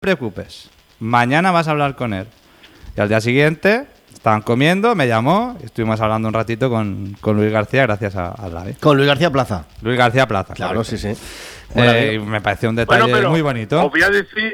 preocupes, mañana vas a hablar con él. Y al día siguiente estaban comiendo, me llamó y estuvimos hablando un ratito con Luis García gracias al Lavi. Con Luis García Plaza. Luis García Plaza. Claro, sí. Me pareció un detalle muy bonito. Os voy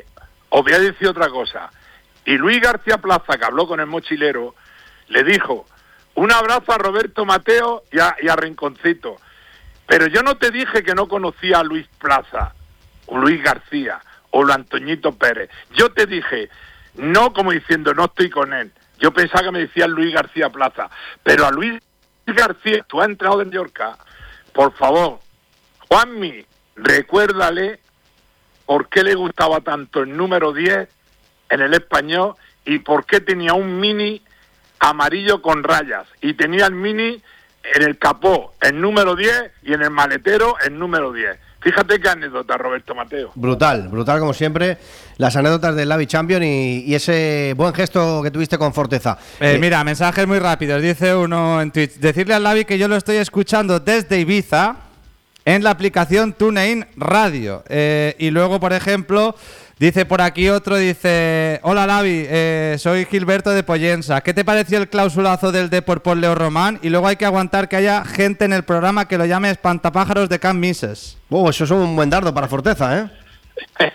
a decir otra cosa. Y Luis García Plaza, que habló con el mochilero, le dijo: un abrazo a Roberto Mateo y a Rinconcito. Pero yo no te dije que no conocía a Luis Plaza, o Luis García, o lo Antoñito Pérez. Yo te dije, no como diciendo, no estoy con él. Yo pensaba que me decían Luis García Plaza. Pero a Luis García, tú has entrado de Mallorca, por favor, Juanmi, recuérdale por qué le gustaba tanto el número 10 en el Español y por qué tenía un Mini amarillo con rayas y tenía el Mini en el capó el número 10 y en el maletero el número 10. Fíjate qué anécdota, Roberto Mateo. Brutal como siempre, las anécdotas del Lavi Champion y ese buen gesto que tuviste con Forteza. Mira, mensajes muy rápidos. Dice uno en Twitch: decirle al Lavi que yo lo estoy escuchando desde Ibiza en la aplicación TuneIn Radio. Y luego, por ejemplo, dice por aquí otro, dice: hola Lavi, soy Gilberto de Pollensa. ¿Qué te pareció el clausulazo del Depor por Leo Román? Y luego hay que aguantar que haya gente en el programa que lo llame espantapájaros de Can Mises. Eso es un buen dardo para Forteza, ¿eh?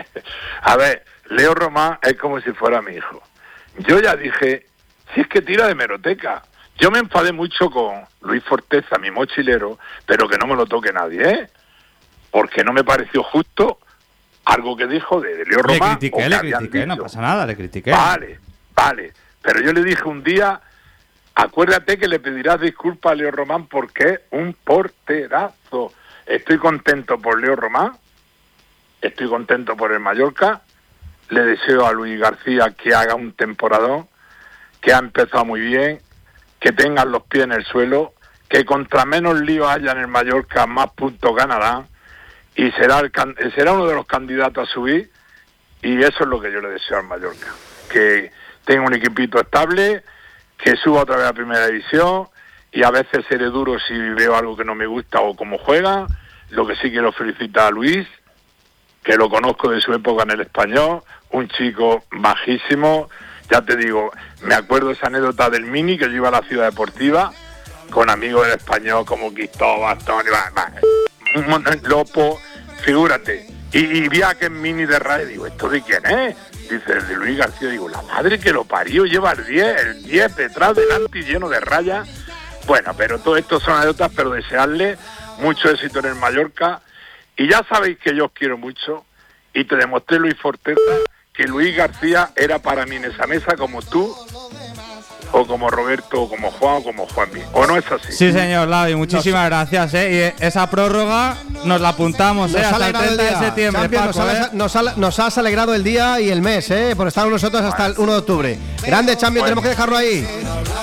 A ver, Leo Román es como si fuera mi hijo. Yo ya dije, si es que tira de meroteca. Yo me enfadé mucho con Luis Forteza, mi mochilero, pero que no me lo toque nadie, ¿eh? Porque no me pareció justo algo que dijo de Leo Román. Le critiqué, no pasa nada, le critiqué. Vale, pero yo le dije un día, acuérdate que le pedirás disculpas a Leo Román porque es un porterazo. Estoy contento por Leo Román, estoy contento por el Mallorca, le deseo a Luis García que haga un temporadón, que ha empezado muy bien, que tengan los pies en el suelo, que contra menos líos haya en el Mallorca, más puntos ganarán, y será uno de los candidatos a subir, y eso es lo que yo le deseo al Mallorca, que tenga un equipito estable, que suba otra vez a Primera División, y a veces seré duro si veo algo que no me gusta o cómo juega. Lo que sí quiero felicitar a Luis, que lo conozco de su época en el Español, un chico bajísimo. Ya te digo, me acuerdo esa anécdota del Mini, que yo iba a la Ciudad Deportiva con amigos del Español como Cristóbal, Antonio, un Lopo, figúrate. Y vi a aquel Mini de radio, digo, ¿esto de quién es? Dice, de Luis García. Digo, la madre que lo parió, lleva el 10 detrás, delante y lleno de rayas. Bueno, pero todo esto son anécdotas, pero desearle mucho éxito en el Mallorca. Y ya sabéis que yo os quiero mucho, y te demostré, Luis Forteza, que Luis García era para mí en esa mesa como tú, o como Roberto, o como Juan, o como Juanmi. ¿O no es así? Sí, señor Lavi, muchísimas gracias. Y esa prórroga nos la apuntamos hasta el 30 de septiembre. Champion, Paco, nos has alegrado el día y el mes, por estar con nosotros hasta el 1 de octubre. Grande, Champion, tenemos que dejarlo ahí.